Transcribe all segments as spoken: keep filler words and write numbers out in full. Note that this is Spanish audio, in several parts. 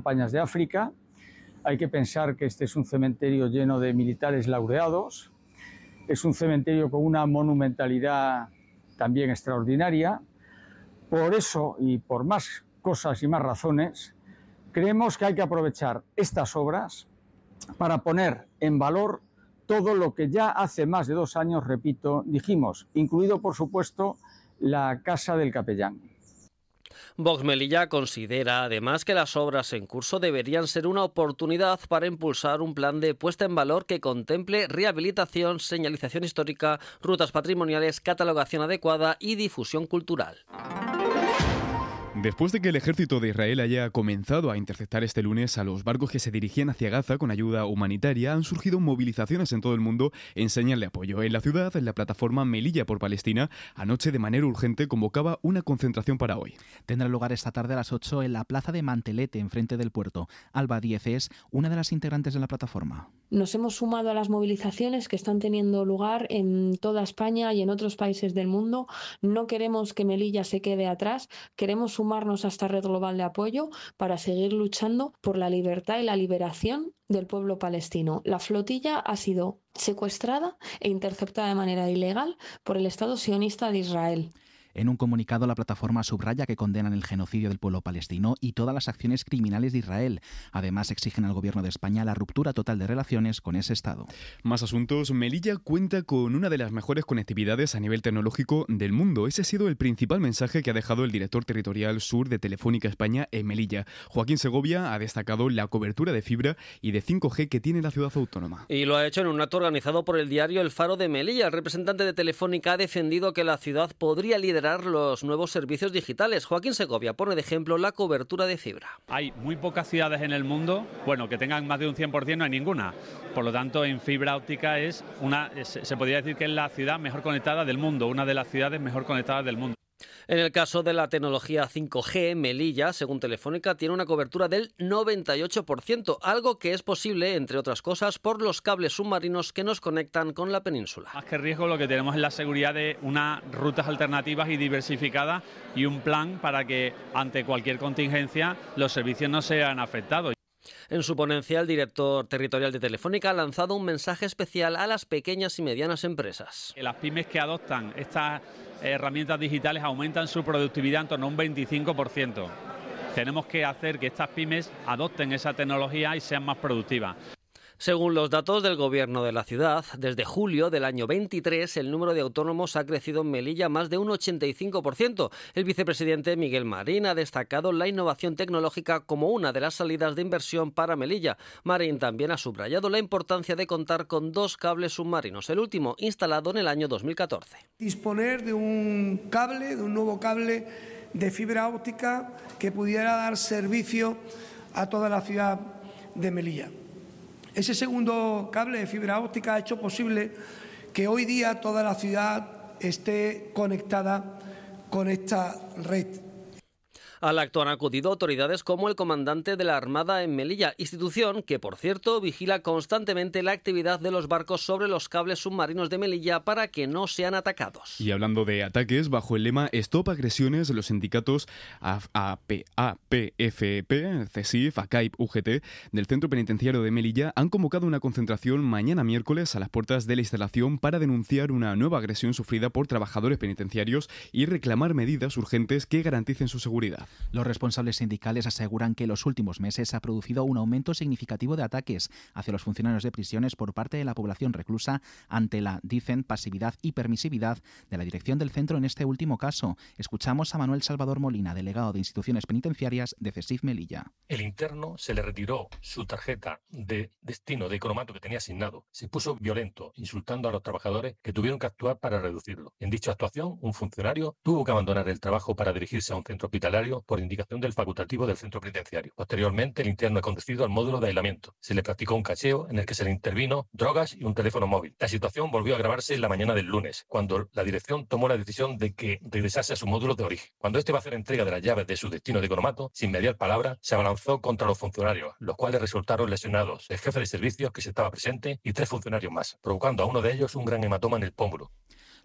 campañas de África. Hay que pensar que este es un cementerio lleno de militares laureados. Es un cementerio con una monumentalidad también extraordinaria. Por eso y por más cosas y más razones, creemos que hay que aprovechar estas obras para poner en valor todo lo que ya hace más de dos años, repito, dijimos, incluido por supuesto la Casa del Capellán. Vox Melilla considera además que las obras en curso deberían ser una oportunidad para impulsar un plan de puesta en valor que contemple rehabilitación, señalización histórica, rutas patrimoniales, catalogación adecuada y difusión cultural. Después de que el ejército de Israel haya comenzado a interceptar este lunes a los barcos que se dirigían hacia Gaza con ayuda humanitaria, han surgido movilizaciones en todo el mundo en señal de apoyo. En la ciudad, la plataforma Melilla por Palestina, anoche de manera urgente convocaba una concentración para hoy. Tendrá lugar esta tarde a las ocho en la plaza de Mantelete, enfrente del puerto. Alba Díez es una de las integrantes de la plataforma. Nos hemos sumado a las movilizaciones que están teniendo lugar en toda España y en otros países del mundo. No queremos que Melilla se quede atrás, queremos sumarnos a esta red global de apoyo para seguir luchando por la libertad y la liberación del pueblo palestino. La flotilla ha sido secuestrada e interceptada de manera ilegal por el Estado sionista de Israel. En un comunicado, la plataforma subraya que condenan el genocidio del pueblo palestino y todas las acciones criminales de Israel. Además, exigen al gobierno de España la ruptura total de relaciones con ese Estado. Más asuntos. Melilla cuenta con una de las mejores conectividades a nivel tecnológico del mundo. Ese ha sido el principal mensaje que ha dejado el director territorial sur de Telefónica España en Melilla. Joaquín Segovia ha destacado la cobertura de fibra y de cinco G que tiene la ciudad autónoma. Y lo ha hecho en un acto organizado por el diario El Faro de Melilla. El representante de Telefónica ha defendido que la ciudad podría liderar los nuevos servicios digitales. Joaquín Segovia pone de ejemplo la cobertura de fibra. Hay muy pocas ciudades en el mundo, bueno, que tengan más de un cien por ciento, no hay ninguna. Por lo tanto, en fibra óptica es una, se podría decir que es la ciudad mejor conectada del mundo, una de las ciudades mejor conectadas del mundo. En el caso de la tecnología cinco G, Melilla, según Telefónica, tiene una cobertura del noventa y ocho por ciento, algo que es posible, entre otras cosas, por los cables submarinos que nos conectan con la península. Más que riesgo, lo que tenemos es la seguridad de unas rutas alternativas y diversificadas y un plan para que, ante cualquier contingencia, los servicios no sean afectados. En su ponencia, el director territorial de Telefónica ha lanzado un mensaje especial a las pequeñas y medianas empresas. Las pymes que adoptan estas herramientas digitales aumentan su productividad en torno a un veinticinco por ciento. Tenemos que hacer que estas pymes adopten esa tecnología y sean más productivas. Según los datos del gobierno de la ciudad, desde julio del año veintitrés el número de autónomos ha crecido en Melilla más de un ochenta y cinco por ciento. El vicepresidente Miguel Marín ha destacado la innovación tecnológica como una de las salidas de inversión para Melilla. Marín también ha subrayado la importancia de contar con dos cables submarinos, el último instalado en el año dos mil catorce. Disponer de un cable, de un nuevo cable de fibra óptica que pudiera dar servicio a toda la ciudad de Melilla. Ese segundo cable de fibra óptica ha hecho posible que hoy día toda la ciudad esté conectada con esta red. Al acto han acudido autoridades como el comandante de la Armada en Melilla, institución que, por cierto, vigila constantemente la actividad de los barcos sobre los cables submarinos de Melilla para que no sean atacados. Y hablando de ataques, bajo el lema Stop Agresiones, los sindicatos A P F E P, CESIF, ACAIP, U G T del Centro Penitenciario de Melilla han convocado una concentración mañana miércoles a las puertas de la instalación para denunciar una nueva agresión sufrida por trabajadores penitenciarios y reclamar medidas urgentes que garanticen su seguridad. Los responsables sindicales aseguran que en los últimos meses ha producido un aumento significativo de ataques hacia los funcionarios de prisiones por parte de la población reclusa ante la, dicen, pasividad y permisividad de la dirección del centro en este último caso. Escuchamos a Manuel Salvador Molina, delegado de Instituciones Penitenciarias de CESIF Melilla. El interno se le retiró su tarjeta de destino de economato que tenía asignado. Se puso violento, insultando a los trabajadores que tuvieron que actuar para reducirlo. En dicha actuación, un funcionario tuvo que abandonar el trabajo para dirigirse a un centro hospitalario por indicación del facultativo del centro penitenciario. Posteriormente, el interno es conducido al módulo de aislamiento. Se le practicó un cacheo en el que se le intervino drogas y un teléfono móvil. La situación volvió a agravarse en la mañana del lunes, cuando la dirección tomó la decisión de que regresase a su módulo de origen. Cuando este va a hacer entrega de las llaves de su destino de economato, sin mediar palabra, se abalanzó contra los funcionarios, los cuales resultaron lesionados, el jefe de servicios que se estaba presente y tres funcionarios más, provocando a uno de ellos un gran hematoma en el pómulo.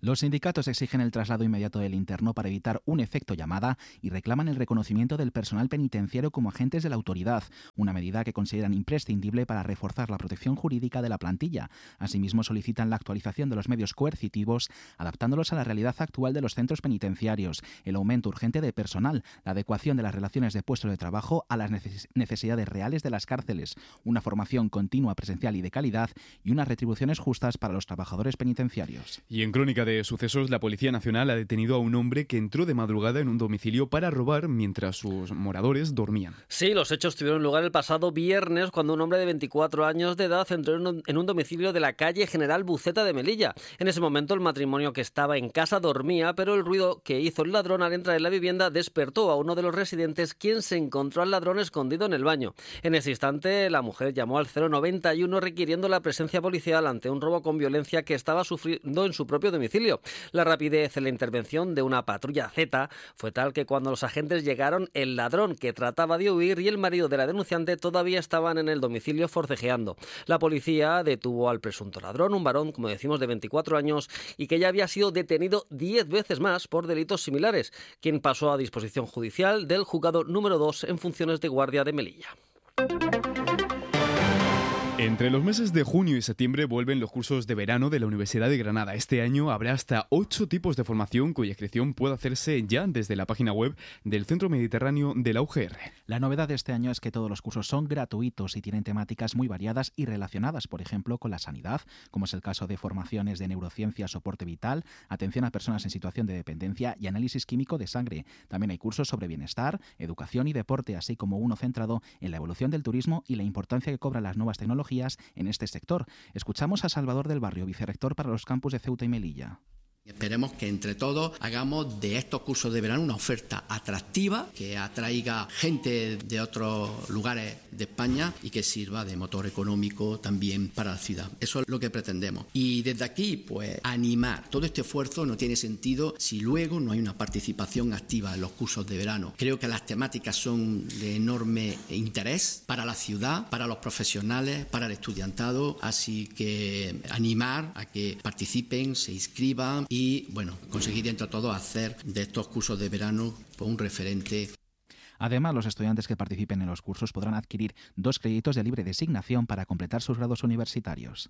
Los sindicatos exigen el traslado inmediato del interno para evitar un efecto llamada y reclaman el reconocimiento del personal penitenciario como agentes de la autoridad, una medida que consideran imprescindible para reforzar la protección jurídica de la plantilla. Asimismo, solicitan la actualización de los medios coercitivos, adaptándolos a la realidad actual de los centros penitenciarios, el aumento urgente de personal, la adecuación de las relaciones de puestos de trabajo a las necesidades reales de las cárceles, una formación continua, presencial y de calidad y unas retribuciones justas para los trabajadores penitenciarios. Y en crónica de sucesos, la Policía Nacional ha detenido a un hombre que entró de madrugada en un domicilio para robar mientras sus moradores dormían. Sí, los hechos tuvieron lugar el pasado viernes cuando un hombre de veinticuatro años de edad entró en un domicilio de la calle General Buceta de Melilla. En ese momento el matrimonio que estaba en casa dormía, pero el ruido que hizo el ladrón al entrar en la vivienda despertó a uno de los residentes, quien se encontró al ladrón escondido en el baño. En ese instante la mujer llamó al cero noventa y uno requiriendo la presencia policial ante un robo con violencia que estaba sufriendo en su propio domicilio. La rapidez en la intervención de una patrulla Z fue tal que cuando los agentes llegaron, el ladrón, que trataba de huir, y el marido de la denunciante todavía estaban en el domicilio forcejeando. La policía detuvo al presunto ladrón, un varón, como decimos, de veinticuatro años y que ya había sido detenido diez veces más por delitos similares, quien pasó a disposición judicial del juzgado número dos en funciones de guardia de Melilla. Entre los meses de junio y septiembre vuelven los cursos de verano de la Universidad de Granada. Este año habrá hasta ocho tipos de formación cuya inscripción puede hacerse ya desde la página web del Centro Mediterráneo de la U G R. La novedad de este año es que todos los cursos son gratuitos y tienen temáticas muy variadas y relacionadas, por ejemplo, con la sanidad, como es el caso de formaciones de neurociencia, soporte vital, atención a personas en situación de dependencia y análisis químico de sangre. También hay cursos sobre bienestar, educación y deporte, así como uno centrado en la evolución del turismo y la importancia que cobran las nuevas tecnologías en este sector. Escuchamos a Salvador del Barrio, vicerrector para los campus de Ceuta y Melilla. Esperemos que entre todos hagamos de estos cursos de verano una oferta atractiva, que atraiga gente de otros lugares de España y que sirva de motor económico también para la ciudad. Eso es lo que pretendemos. Y desde aquí, pues, animar. Todo este esfuerzo no tiene sentido si luego no hay una participación activa en los cursos de verano. Creo que las temáticas son de enorme interés para la ciudad, para los profesionales, para el estudiantado, así que animar a que participen, se inscriban y, bueno, conseguir entre todos hacer de estos cursos de verano pues, un referente. Además, los estudiantes que participen en los cursos podrán adquirir dos créditos de libre designación para completar sus grados universitarios.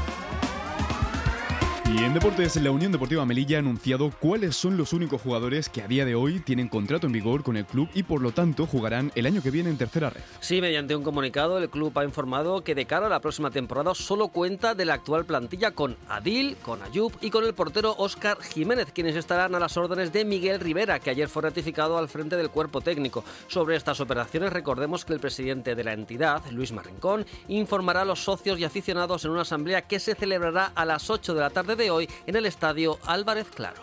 Y en deportes, la Unión Deportiva Melilla ha anunciado cuáles son los únicos jugadores que a día de hoy tienen contrato en vigor con el club y por lo tanto jugarán el año que viene en tercera red. Sí, mediante un comunicado el club ha informado que de cara a la próxima temporada solo cuenta de la actual plantilla con Adil, con Ayub y con el portero Óscar Jiménez, quienes estarán a las órdenes de Miguel Rivera, que ayer fue ratificado al frente del cuerpo técnico. Sobre estas operaciones recordemos que el presidente de la entidad, Luis Marrincón, informará a los socios y aficionados en una asamblea que se celebrará a las ocho de la tarde de hoy en el estadio Álvarez Claro.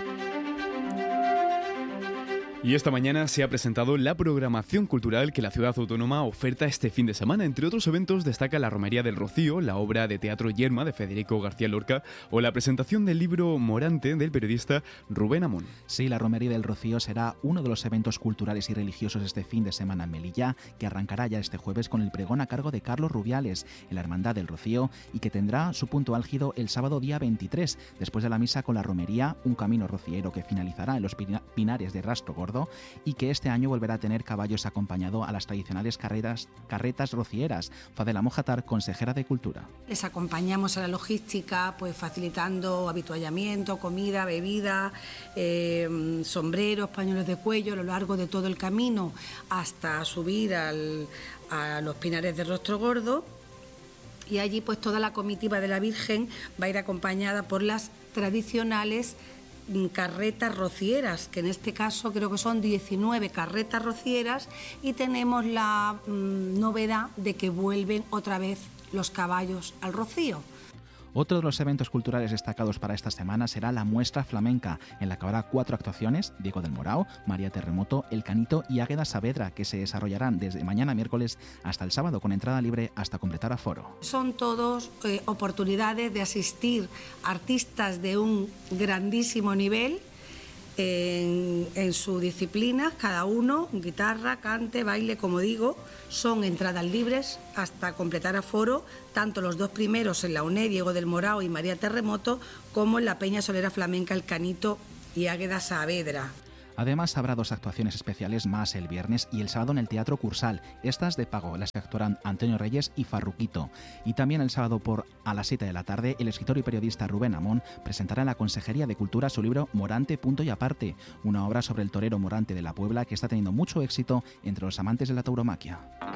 Y esta mañana se ha presentado la programación cultural que la ciudad autónoma oferta este fin de semana. Entre otros eventos destaca la Romería del Rocío, la obra de teatro Yerma de Federico García Lorca o la presentación del libro Morante del periodista Rubén Amón. Sí, la Romería del Rocío será uno de los eventos culturales y religiosos este fin de semana en Melilla, que arrancará ya este jueves con el pregón a cargo de Carlos Rubiales en la Hermandad del Rocío y que tendrá su punto álgido el sábado día veintitrés, después de la misa con la romería, un camino rociero que finalizará en los Pinares de Rastro Gordo y que este año volverá a tener caballos acompañado a las tradicionales carreras, carretas rocieras. Fadela Mojatar, consejera de Cultura. Les acompañamos a la logística, pues facilitando habituallamiento, comida, bebida, eh, sombreros, pañuelos de cuello a lo largo de todo el camino hasta subir al, a los Pinares de Rostro Gordo. Y allí pues toda la comitiva de la Virgen va a ir acompañada por las tradicionales carretas rocieras, que en este caso creo que son diecinueve carretas rocieras, y tenemos la mmm, novedad de que vuelven otra vez los caballos al rocío. Otro de los eventos culturales destacados para esta semana será la muestra flamenca, en la que habrá cuatro actuaciones: Diego del Morao, María Terremoto, El Canito y Águeda Saavedra, que se desarrollarán desde mañana miércoles hasta el sábado con entrada libre hasta completar aforo. Son todos eh, oportunidades de asistir artistas de un grandísimo nivel en, en sus disciplinas, cada uno, guitarra, cante, baile, como digo, son entradas libres hasta completar aforo, tanto los dos primeros en la U N E, Diego del Morao y María Terremoto, como en la Peña Solera Flamenca El Canito y Águeda Saavedra. Además, habrá dos actuaciones especiales más el viernes y el sábado en el Teatro Cursal, estas de pago, las que actuarán Antonio Reyes y Farruquito. Y también el sábado por a las siete de la tarde, el escritor y periodista Rubén Amón presentará en la Consejería de Cultura su libro Morante, punto y aparte, una obra sobre el torero Morante de la Puebla que está teniendo mucho éxito entre los amantes de la tauromaquia.